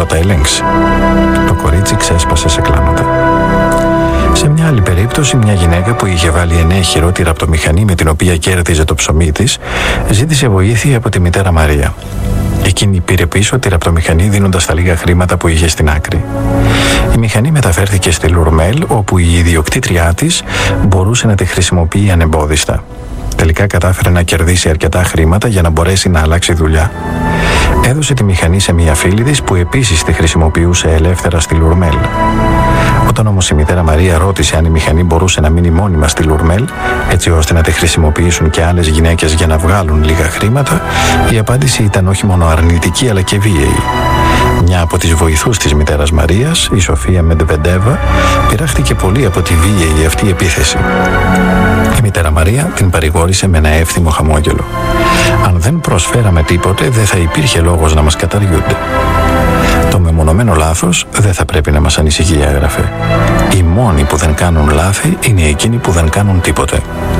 πρώτα ελέγξει. Το κορίτσι ξέσπασε σε κλάματα. Σε μια άλλη περίπτωση, μια γυναίκα που είχε βάλει ενέχειρο τη ραπτομηχανή με την οποία κέρδιζε το ψωμί της, ζήτησε βοήθεια από τη μητέρα Μαρία. Εκείνη πήρε πίσω τη ραπτομηχανή δίνοντας τα λίγα χρήματα που είχε στην άκρη. Η μηχανή μεταφέρθηκε στη Λουρμέλ, όπου η ιδιοκτήτριά της μπορούσε να τη χρησιμοποιεί ανεμπόδιστα. Τελικά κατάφερε να κερδίσει αρκετά χρήματα για να μπορέσει να αλλάξει δουλειά. Έδωσε τη μηχανή σε μια φίλη της που επίσης τη χρησιμοποιούσε ελεύθερα στη Λουρμέλ. Όταν όμως η μητέρα Μαρία ρώτησε αν η μηχανή μπορούσε να μείνει μόνιμα στη Λουρμέλ, έτσι ώστε να τη χρησιμοποιήσουν και άλλες γυναίκες για να βγάλουν λίγα χρήματα, η απάντηση ήταν όχι μόνο αρνητική αλλά και βίαιη. Μια από τις βοηθούς της μητέρας Μαρίας, η Σοφία Μεντεβεντέβα, πειράχτηκε πολύ από τη βίαιη αυτή επίθεση. Η μητέρα Μαρία την παρηγόρησε με ένα εύθυμο χαμόγελο. Αν δεν προσφέραμε τίποτε, δεν θα υπήρχε λόγος να μας καταργούνται. Το μεμονωμένο λάθος δεν θα πρέπει να μας ανησυχεί, έγραφε. Οι μόνοι που δεν κάνουν λάθη είναι εκείνοι που δεν κάνουν τίποτε.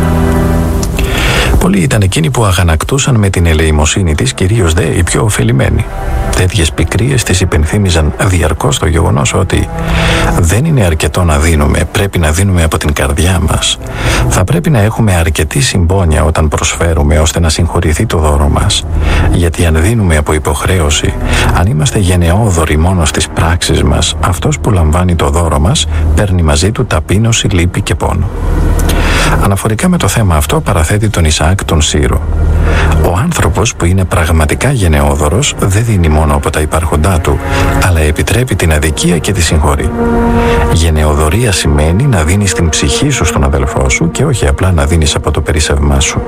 Πολλοί ήταν εκείνοι που αγανακτούσαν με την ελεημοσύνη της, κυρίως δε οι πιο ωφελημένοι. Τέτοιες πικρίες της υπενθύμιζαν διαρκώς το γεγονός ότι δεν είναι αρκετό να δίνουμε, πρέπει να δίνουμε από την καρδιά μας. Θα πρέπει να έχουμε αρκετή συμπόνια όταν προσφέρουμε ώστε να συγχωρηθεί το δώρο μας. Γιατί αν δίνουμε από υποχρέωση, αν είμαστε γενναιόδοροι μόνο στις πράξεις μας, αυτός που λαμβάνει το δώρο μας παίρνει μαζί του ταπείνωση, λύπη και πόνο. Αναφορικά με το θέμα αυτό παραθέτει τον Ισαάκ τον Σύρο. Ο άνθρωπος που είναι πραγματικά γενναιόδωρος δεν δίνει μόνο από τα υπάρχοντά του, αλλά επιτρέπει την αδικία και τη συγχωρεί. Γενναιοδωρία σημαίνει να δίνεις την ψυχή σου στον αδελφό σου και όχι απλά να δίνεις από το περίσσευμά σου.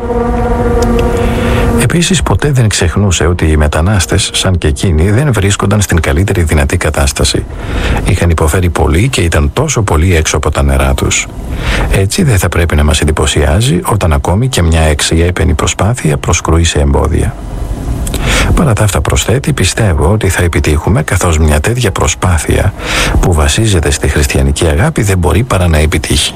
Επίσης, ποτέ δεν ξεχνούσε ότι οι μετανάστες, σαν και εκείνοι, δεν βρίσκονταν στην καλύτερη δυνατή κατάσταση. Είχαν υποφέρει πολύ και ήταν τόσο πολύ έξω από τα νερά τους. Έτσι, δεν θα πρέπει να μας εντυπωσιάζει όταν ακόμη και μια εξιέπαινη προσπάθεια προσκρούει σε εμπόδια. Παρά τα αυτά, προσθέτει, πιστεύω ότι θα επιτύχουμε, καθώς μια τέτοια προσπάθεια που βασίζεται στη χριστιανική αγάπη δεν μπορεί παρά να επιτύχει.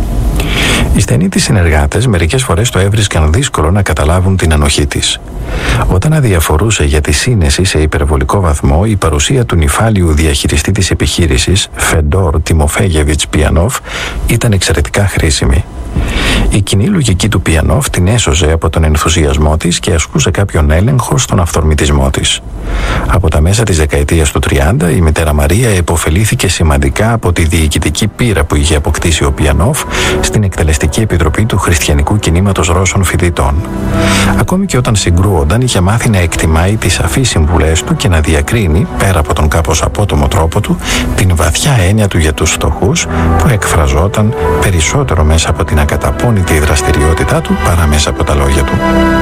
Οι στενοί της συνεργάτες μερικές φορές το έβρισκαν δύσκολο να καταλάβουν την ανοχή της. Όταν αδιαφορούσε για τη σύνεση σε υπερβολικό βαθμό, η παρουσία του νυφάλιου διαχειριστή της επιχείρησης, Φεντόρ Τιμοφέγεβιτς Πιανόφ, ήταν εξαιρετικά χρήσιμη. Η κοινή λογική του Πιανόφ την έσωζε από τον ενθουσιασμό της και ασκούσε κάποιον έλεγχο στον αυθορμητισμό της. Από τα μέσα της δεκαετίας του 30, η μητέρα Μαρία επωφελήθηκε σημαντικά από τη διοικητική πείρα που είχε αποκτήσει ο Πιανόφ στην εκτελεστική επιτροπή του Χριστιανικού Κινήματος Ρώσων Φοιτητών. Ακόμη και όταν συγκρούονταν, είχε μάθει να εκτιμάει τις σαφείς συμβουλές του και να διακρίνει, πέρα από τον κάπως απότομο τρόπο του, την βαθιά έννοια του για τους φτωχούς που εκφραζόταν περισσότερο μέσα από την ακαταπώνητη δραστηριότητά του παρά μέσα από τα λόγια του.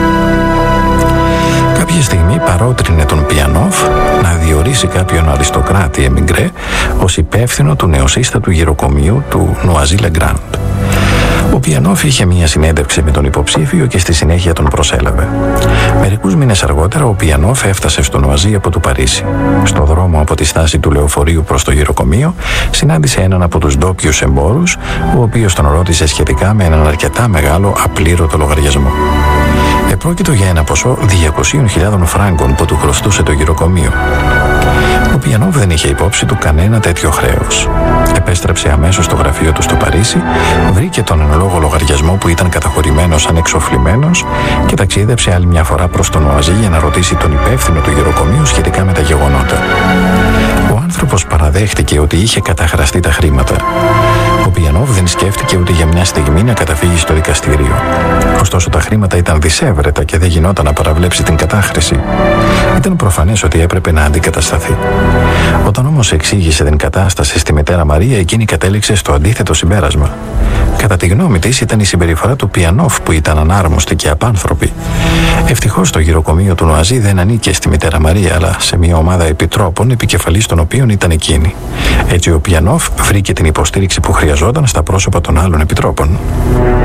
Κάποια στιγμή παρότρινε τον Πιανόφ να διορίσει κάποιον αριστοκράτη εμιγκρέ ως υπεύθυνο του νεοσύστατου γυροκομείου του Νουαζί Λεγκράντ. Ο Πιανόφ είχε μία συνέντευξη με τον υποψήφιο και στη συνέχεια τον προσέλαβε. Μερικούς μήνες αργότερα, ο Πιανόφ έφτασε στο Νουαζί από το Παρίσι. Στο δρόμο από τη στάση του λεωφορείου προς το γυροκομείο, συνάντησε έναν από τους ντόπιους εμπόρους, ο οποίος τον ρώτησε σχετικά με έναν αρκετά μεγάλο απλήρωτο λογαριασμό. Επρόκειτο για ένα ποσό 200.000 φράγκων που του χρωστούσε το γυροκομείο. Ο Πιανόφ δεν είχε υπόψη του κανένα τέτοιο χρέος. Επέστρεψε αμέσως στο γραφείο του στο Παρίσι, βρήκε τον εν λόγω λογαριασμό που ήταν καταχωρημένος σαν εξοφλημένος και ταξίδεψε άλλη μια φορά προς τον Νουαζί για να ρωτήσει τον υπεύθυνο του γυροκομείου σχετικά με τα γεγονότα. Ο άνθρωπος παραδέχτηκε ότι είχε καταχραστεί τα χρήματα. Ο Πιανόφ δεν σκέφτηκε ούτε για μια στιγμή να καταφύγει στο δικαστήριο. Ωστόσο, τα χρήματα ήταν δυσέβρετα και δεν γινόταν να παραβλέψει την κατάχρηση. Ήταν προφανές ότι έπρεπε να αντικατασταθεί. Όταν όμως εξήγησε την κατάσταση στη μητέρα Μαρία, εκείνη κατέληξε στο αντίθετο συμπέρασμα. Κατά τη γνώμη της, ήταν η συμπεριφορά του Πιανόφ που ήταν ανάρμοστη και απάνθρωπη. Ευτυχώς το γυροκομείο του Νουαζί δεν ανήκε στη μητέρα Μαρία, αλλά σε μια ομάδα επιτρόπων, επικεφαλής των οποίων ήταν εκείνη. Έτσι, ο Πιανόφ βρήκε την υποστήριξη που χρειαζόταν στα πρόσωπα των άλλων επιτρόπων.